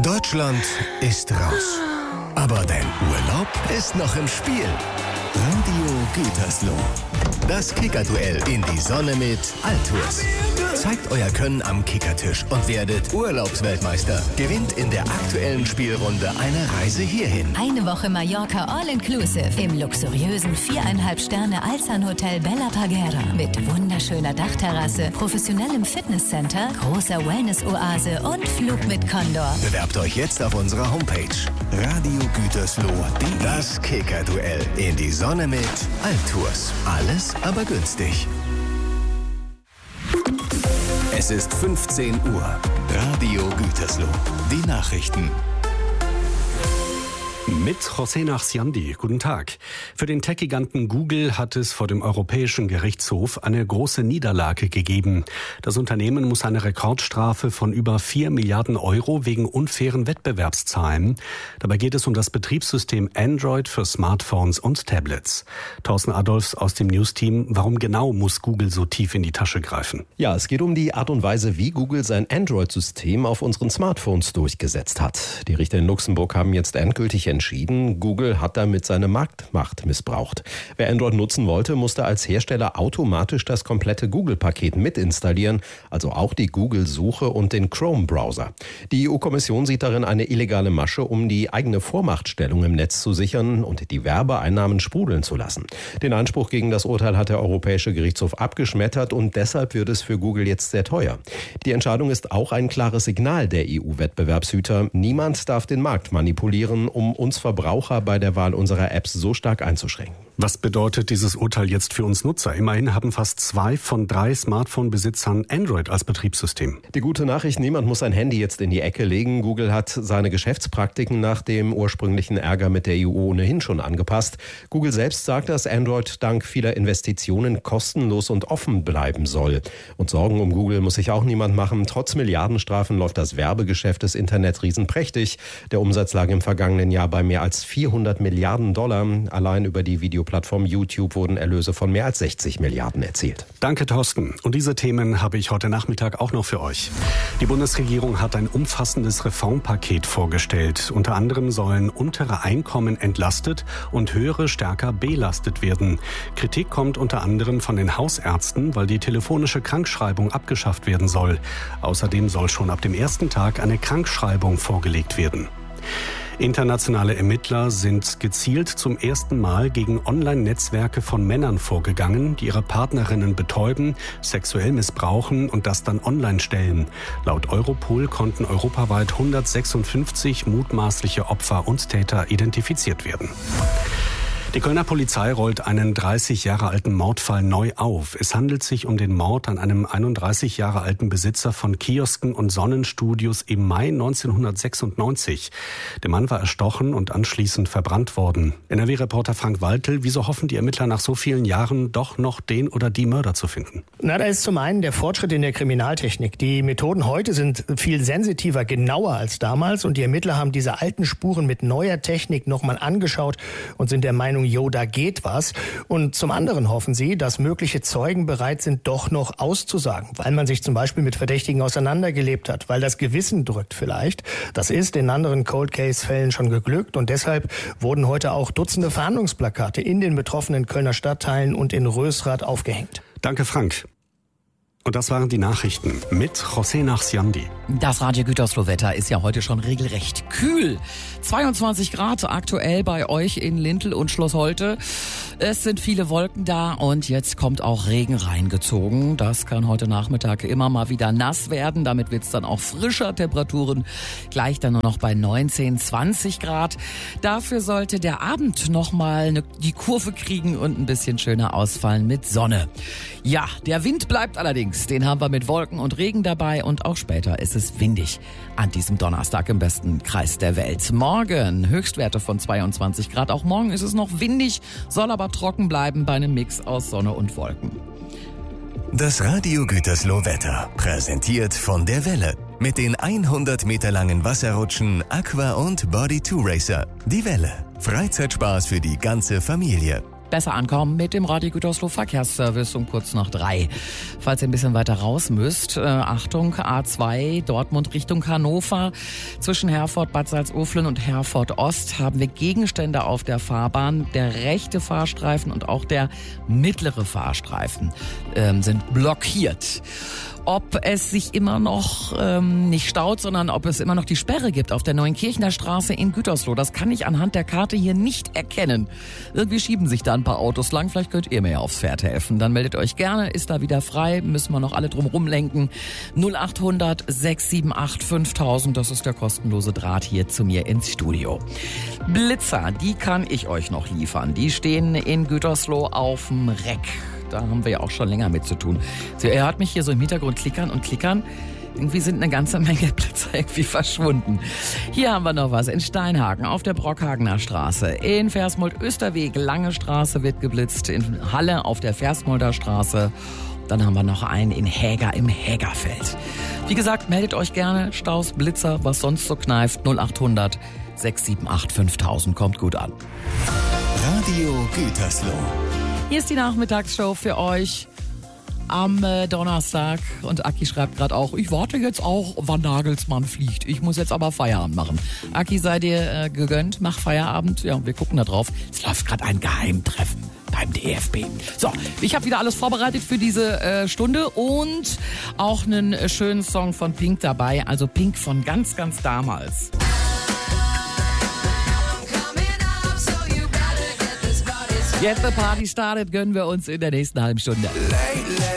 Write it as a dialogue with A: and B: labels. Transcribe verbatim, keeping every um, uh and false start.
A: Deutschland ist raus. Aber dein Urlaub ist noch im Spiel. Radio Gütersloh. Das Kickerduell in die Sonne mit Altours. Zeigt euer Können am Kickertisch und werdet Urlaubsweltmeister. Gewinnt in der aktuellen Spielrunde eine Reise hierhin.
B: Eine Woche Mallorca All-Inclusive im luxuriösen viereinhalb Sterne Alzan-Hotel Bella Parguera mit wunderschöner Dachterrasse, professionellem Fitnesscenter, großer Wellness-Oase und Flug mit Condor.
A: Bewerbt euch jetzt auf unserer Homepage radio gütersloh punkt de. Das Kickerduell in die Sonne mit Altours. Alles, aber günstig. Es ist fünfzehn Uhr. Radio Gütersloh. Die Nachrichten.
C: Mit José Nachsiandi. Guten Tag. Für den Tech-Giganten Google hat es vor dem Europäischen Gerichtshof eine große Niederlage gegeben. Das Unternehmen muss eine Rekordstrafe von über vier Milliarden Euro wegen unfairen Wettbewerbs zahlen. Dabei geht es um das Betriebssystem Android für Smartphones und Tablets. Thorsten Adolfs aus dem News-Team. Warum genau muss Google so tief in die Tasche greifen?
D: Ja, es geht um die Art und Weise, wie Google sein Android-System auf unseren Smartphones durchgesetzt hat. Die Richter in Luxemburg haben jetzt endgültig entschieden, entschieden, Google hat damit seine Marktmacht missbraucht. Wer Android nutzen wollte, musste als Hersteller automatisch das komplette Google-Paket mitinstallieren, also auch die Google-Suche und den Chrome-Browser. Die E U-Kommission sieht darin eine illegale Masche, um die eigene Vormachtstellung im Netz zu sichern und die Werbeeinnahmen sprudeln zu lassen. Den Einspruch gegen das Urteil hat der Europäische Gerichtshof abgeschmettert und deshalb wird es für Google jetzt sehr teuer. Die Entscheidung ist auch ein klares Signal der E U-Wettbewerbshüter. Niemand darf den Markt manipulieren, um uns Verbraucher bei der Wahl unserer Apps so stark einzuschränken.
C: Was bedeutet dieses Urteil jetzt für uns Nutzer? Immerhin haben fast zwei von drei Smartphone-Besitzern Android als Betriebssystem.
D: Die gute Nachricht, niemand muss sein Handy jetzt in die Ecke legen. Google hat seine Geschäftspraktiken nach dem ursprünglichen Ärger mit der E U ohnehin schon angepasst. Google selbst sagt, dass Android dank vieler Investitionen kostenlos und offen bleiben soll. Und Sorgen um Google muss sich auch niemand machen. Trotz Milliardenstrafen läuft das Werbegeschäft des Internetriesen prächtig. Der Umsatz lag im vergangenen Jahr bei mehr als vierhundert Milliarden Dollar. Allein über die Videoplattform YouTube wurden Erlöse von mehr als sechzig Milliarden erzielt.
C: Danke, Thorsten. Und diese Themen habe ich heute Nachmittag auch noch für euch. Die Bundesregierung hat ein umfassendes Reformpaket vorgestellt. Unter anderem sollen untere Einkommen entlastet und höhere stärker belastet werden. Kritik kommt unter anderem von den Hausärzten, weil die telefonische Krankschreibung abgeschafft werden soll. Außerdem soll schon ab dem ersten Tag eine Krankschreibung vorgelegt werden. Internationale Ermittler sind gezielt zum ersten Mal gegen Online-Netzwerke von Männern vorgegangen, die ihre Partnerinnen betäuben, sexuell missbrauchen und das dann online stellen. Laut Europol konnten europaweit hundertsechsundfünfzig mutmaßliche Opfer und Täter identifiziert werden. Die Kölner Polizei rollt einen dreißig Jahre alten Mordfall neu auf. Es handelt sich um den Mord an einem einunddreißig Jahre alten Besitzer von Kiosken und Sonnenstudios im Mai neunzehnhundertsechsundneunzig. Der Mann war erstochen und anschließend verbrannt worden. N R W-Reporter Frank Waltel, wieso hoffen die Ermittler nach so vielen Jahren doch noch den oder die Mörder zu finden?
E: Na, da ist zum einen der Fortschritt in der Kriminaltechnik. Die Methoden heute sind viel sensitiver, genauer als damals und die Ermittler haben diese alten Spuren mit neuer Technik nochmal angeschaut und sind der Meinung, jo, da geht was. Und zum anderen hoffen sie, dass mögliche Zeugen bereit sind, doch noch auszusagen, weil man sich zum Beispiel mit Verdächtigen auseinandergelebt hat, weil das Gewissen drückt vielleicht. Das ist in anderen Cold-Case-Fällen schon geglückt und deshalb wurden heute auch Dutzende Fahndungsplakate in den betroffenen Kölner Stadtteilen und in Rösrath aufgehängt.
C: Danke, Frank. Und das waren die Nachrichten mit José Nachsiandi.
F: Das Radio Gütersloh-Wetter ist ja heute schon regelrecht kühl. zweiundzwanzig Grad aktuell bei euch in Lintel und Schloss Holte. Es sind viele Wolken da und jetzt kommt auch Regen reingezogen. Das kann heute Nachmittag immer mal wieder nass werden. Damit wird es dann auch frischer. Temperaturen gleich dann nur noch bei neunzehn, zwanzig Grad. Dafür sollte der Abend nochmal ne, die Kurve kriegen und ein bisschen schöner ausfallen mit Sonne. Ja, der Wind bleibt allerdings. Den haben wir mit Wolken und Regen dabei und auch später ist es windig an diesem Donnerstag im besten Kreis der Welt. Morgen Höchstwerte von zweiundzwanzig Grad. Auch morgen ist es noch windig, soll aber trocken bleiben bei einem Mix aus Sonne und Wolken.
A: Das Radio Gütersloh Wetter, präsentiert von der Welle. Mit den hundert Meter langen Wasserrutschen Aqua und Body two Racer. Die Welle. Freizeitspaß für die ganze Familie.
F: besser ankommen mit dem Radio Gütersloh Verkehrsservice um kurz nach drei. Falls ihr ein bisschen weiter raus müsst, äh, Achtung, A zwei, Dortmund Richtung Hannover. Zwischen Herford, Bad Salzuflen und Herford Ost haben wir Gegenstände auf der Fahrbahn. Der rechte Fahrstreifen und auch der mittlere Fahrstreifen ähm, sind blockiert. Ob es sich immer noch ähm, nicht staut, sondern ob es immer noch die Sperre gibt auf der Neuenkirchener Straße in Gütersloh, das kann ich anhand der Karte hier nicht erkennen. Irgendwie schieben sich da ein paar Autos lang, vielleicht könnt ihr mir ja aufs Pferd helfen. Dann meldet euch gerne, ist da wieder frei, müssen wir noch alle drum rumlenken. null acht hundert sechs sieben acht fünftausend, das ist der kostenlose Draht hier zu mir ins Studio. Blitzer, die kann ich euch noch liefern. Die stehen in Gütersloh auf dem Reck. Da haben wir ja auch schon länger mit zu tun. So, ihr hört mich hier so im Hintergrund klickern und klickern. Irgendwie sind eine ganze Menge Blitzer irgendwie verschwunden. Hier haben wir noch was in Steinhagen auf der Brockhagener Straße. In Versmold-Österweg, Lange Straße wird geblitzt. In Halle auf der Versmolder Straße. Dann haben wir noch einen in Häger im Hägerfeld. Wie gesagt, meldet euch gerne. Staus, Blitzer, was sonst so kneift. null acht hundert sechs sieben acht fünftausend kommt gut an.
A: Radio Gütersloh.
F: Hier ist die Nachmittagsshow für euch am äh, Donnerstag. Und Aki schreibt gerade auch, ich warte jetzt auch, wann Nagelsmann fliegt. Ich muss jetzt aber Feierabend machen. Aki, sei dir äh, gegönnt, mach Feierabend. Ja, wir gucken da drauf. Es läuft gerade ein Geheimtreffen beim D F B. So, ich habe wieder alles vorbereitet für diese äh, Stunde und auch einen äh, schönen Song von Pink dabei. Also Pink von ganz, ganz damals. Jetzt the party started, gönnen wir uns in der nächsten halben Stunde.
G: Lately